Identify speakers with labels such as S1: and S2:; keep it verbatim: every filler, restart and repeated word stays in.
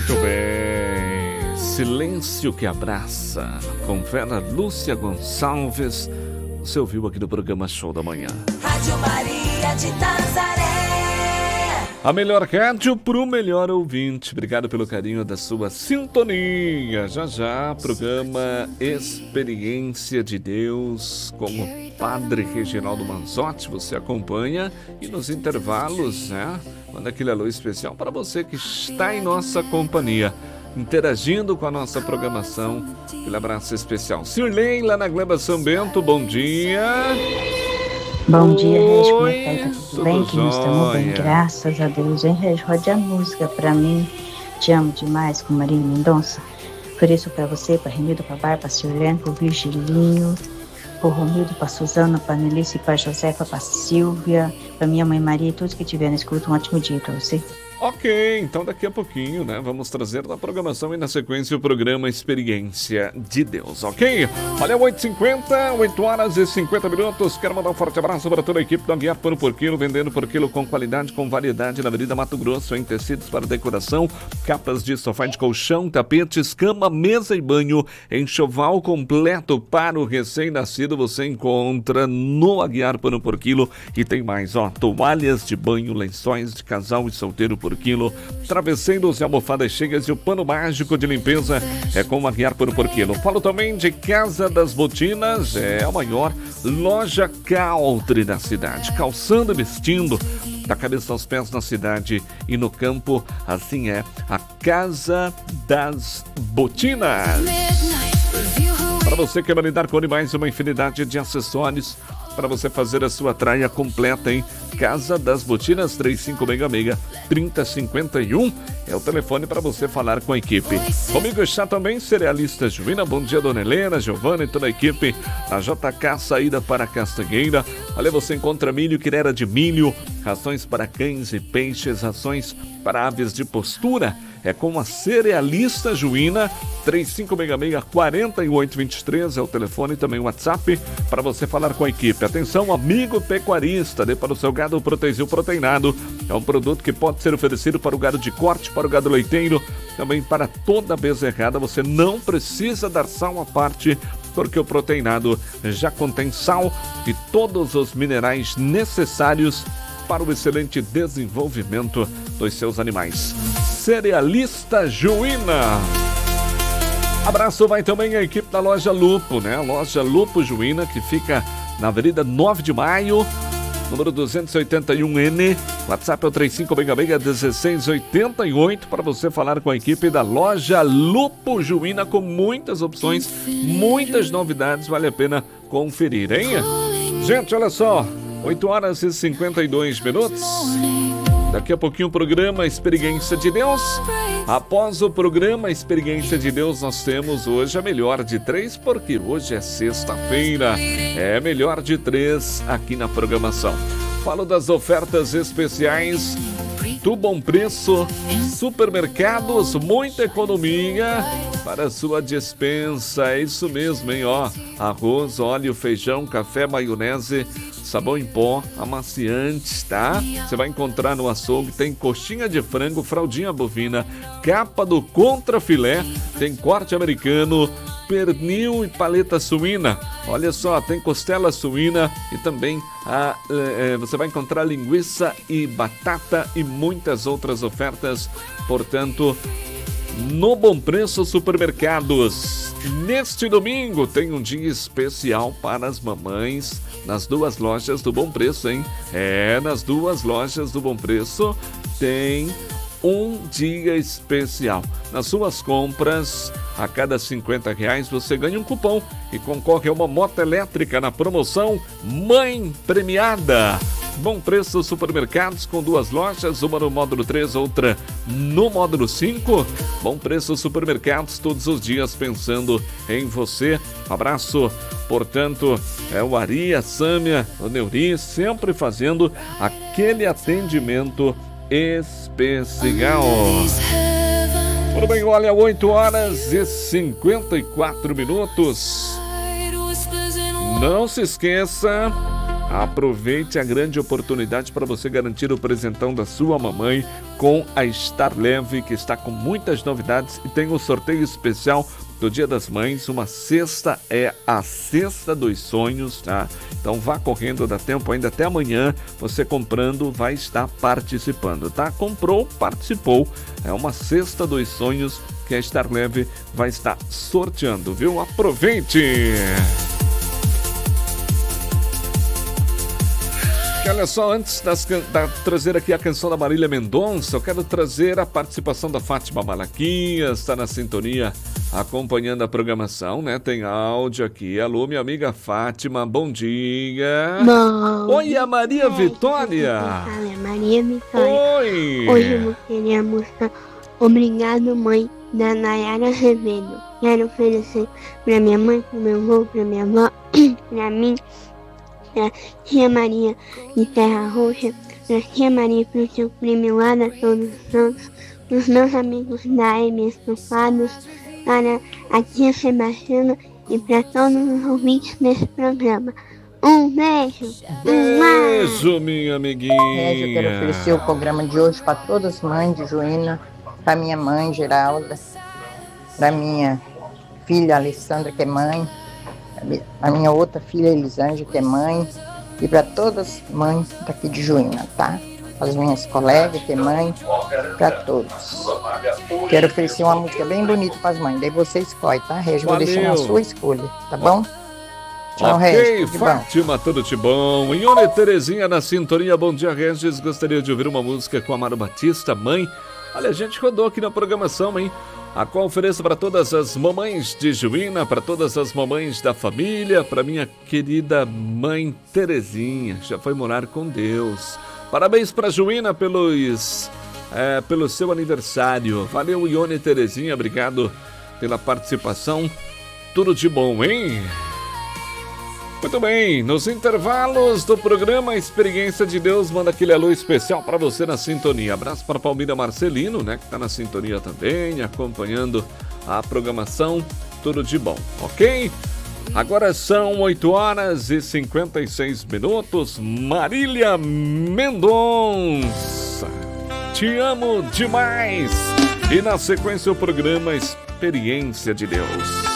S1: Muito bem. Silêncio que abraça. Com Vera Lúcia Gonçalves. Você ouviu aqui no programa Show da Manhã.
S2: Rádio Maria de Nazaré.
S1: A melhor rádio pro melhor ouvinte. Obrigado pelo carinho da sua sintonia. Já já, programa Experiência de Deus com o Padre Reginaldo Manzotti. Você acompanha e nos intervalos, né? Manda aquele alô especial para você que está em nossa companhia, interagindo com a nossa programação. Aquele abraço especial. Sirlei, lá na Gleba São Bento, bom dia.
S3: Bom dia, Regi, como é que tá aí? Tá tudo,
S1: tudo
S3: bem? Que nós estamos bem,
S1: jóia.
S3: graças a Deus, hein, Regi? Rode a música pra mim, Te Amo Demais, com Maria Mendonça. Por isso pra você, pra Renildo, pra Bárbara, pra Sirlene, pro Virgilinho, pro Romildo, pra Suzana, pra Nelice, pra Josefa, pra Silvia, pra minha mãe Maria e todos que estiverem escuta, um ótimo dia pra você.
S1: Ok, então daqui a pouquinho, né, vamos trazer na programação e na sequência o programa Experiência de Deus, ok? Olha, oito e cinquenta, oito horas e cinquenta minutos. Quero mandar um forte abraço para toda a equipe do Aguiar Pano por Quilo, vendendo por quilo com qualidade, com variedade na Avenida Mato Grosso, em tecidos para decoração, capas de sofá de colchão, tapetes, cama, mesa e banho, enxoval completo para o recém-nascido. Você encontra no Aguiar Pano por Quilo. E tem mais, ó, toalhas de banho, lençóis de casal e solteiro por quilo, travesseiros e almofadas cheias, e o pano mágico de limpeza é com o Aguiar Pano por Quilo. Falo também de Casa das Botinas, é a maior loja country da cidade, calçando e vestindo da cabeça aos pés na cidade e no campo. Assim é a Casa das Botinas. Para você que quer lidar com animais, uma infinidade de acessórios para você fazer a sua traia completa, hein? Casa das Botinas, três cinco seis seis, três zero cinco um é o telefone para você falar com a equipe. Comigo está também Cerealista Juína. Bom dia, dona Helena, Giovana e toda a equipe. A J K saída para Castanheira. Olha, você encontra milho, quirera de milho, rações para cães e peixes, rações para aves de postura. É com a Cerealista Juína, três cinco seis seis, quatro oito dois três é o telefone e também o WhatsApp para você falar com a equipe. Atenção, amigo pecuarista, dê para o seu gado Protezil Proteinado. É um produto que pode ser oferecido para o gado de corte, para o gado leiteiro, também para toda bezerrada. Você não precisa dar sal à parte, porque o proteinado já contém sal e todos os minerais necessários para o excelente desenvolvimento dos seus animais. Cerealista Juína. Abraço vai também a equipe da Loja Lupo, né? Loja Lupo Juína, que fica na Avenida nove de maio, número duzentos e oitenta e um N. WhatsApp é o três cinco seis seis, um seis oito oito para você falar com a equipe da Loja Lupo Juína, com muitas opções, muitas novidades, vale a pena conferir, hein? Gente, olha só, oito horas e cinquenta e dois minutos. Daqui a pouquinho o programa Experiência de Deus. Após o programa Experiência de Deus, nós temos hoje a melhor de três, porque hoje é sexta-feira. É melhor de três aqui na programação. Falo das ofertas especiais do Bom Preço, supermercados, muita economia para sua despensa. É isso mesmo, hein? Ó, arroz, óleo, feijão, café, maionese, sabão em pó, amaciantes, tá? Você vai encontrar no açougue. Tem coxinha de frango, fraldinha bovina, capa do contrafilé, tem corte americano, pernil e paleta suína. Olha só, tem costela suína e também a, eh, você vai encontrar linguiça e batata e muitas outras ofertas. Portanto, no Bom Preço Supermercados. Neste domingo tem um dia especial para as mamães nas duas lojas do Bom Preço, hein? É, nas duas lojas do Bom Preço tem um dia especial. Nas suas compras, a cada cinquenta reais você ganha um cupom e concorre a uma moto elétrica na promoção Mãe Premiada. Bom Preço Supermercados, com duas lojas, uma no módulo três, outra no módulo cinco. Bom Preço Supermercados, todos os dias pensando em você. Um abraço, portanto, é o Ari, a Sâmia, o Neuri, sempre fazendo aquele atendimento especial. Tudo bem, olha, oito horas e cinquenta e quatro minutos. Não se esqueça, Aproveite a grande oportunidade para você garantir o presentão da sua mamãe com a Star Leve, que está com muitas novidades e tem um sorteio especial do Dia das Mães. Uma cesta é a Cesta dos Sonhos, tá? Então vá correndo, dá tempo ainda até amanhã. Você comprando vai estar participando, tá? Comprou, participou. É uma Cesta dos Sonhos que a Star Leve vai estar sorteando, viu? Aproveite! E olha só, antes das, da trazer aqui a canção da Marília Mendonça, eu quero trazer a participação da Fátima Malaquias, está na sintonia acompanhando a programação, né? Tem áudio aqui. Alô, minha amiga Fátima, bom dia.
S4: Bom
S1: Oi, a Maria Vitória.
S4: Fala, Maria Vitória.
S1: Oi.
S4: Hoje eu queria a música Obrigado, Mãe, da Nayara Azevedo. Quero oferecer pra minha mãe, pro meu avô, pra minha avó, pra mim, pra tia Maria de Terra Roxa, pra tia Maria, pro seu primo lá da Todos os Santos, pros meus amigos da M Estufados, para a tia Sebastiana e para todos os ouvintes desse programa. Um beijo!
S1: Beijo, minha amiguinha!
S5: É, eu quero oferecer o programa de hoje para todas as mães de Juína, para minha mãe Geralda, para minha filha Alessandra, que é mãe, a minha outra filha Elisângela, que é mãe, e para todas as mães daqui de Juína, tá? As minhas colegas, que é mãe, para todos. Quero oferecer uma música bem bonita para as mães, daí você escolhe, tá, Régio? Vou deixar na sua escolha, tá bom? Tchau,
S1: ok,
S5: Regis, tudo
S1: Fátima,
S5: bom?
S1: tudo de bom. Ione Terezinha na sintonia. Bom dia, Regis. Gostaria de ouvir uma música com Amaro Batista, mãe. Olha, a gente rodou aqui na programação, hein? A qual ofereço para todas as mamães de Juína, para todas as mamães da família, para minha querida mãe Terezinha, já foi morar com Deus. Parabéns para Juína pelos, é, pelo seu aniversário. Valeu, Ione Terezinha, obrigado pela participação. Tudo de bom, hein? Muito bem, nos intervalos do programa Experiência de Deus, manda aquele alô especial para você na sintonia. Abraço para Palmira Marcelino, né, que está na sintonia também, acompanhando a programação. Tudo de bom, ok? Agora são oito horas e cinquenta e seis minutos. Marília Mendonça, te amo demais. E na sequência o programa Experiência de Deus.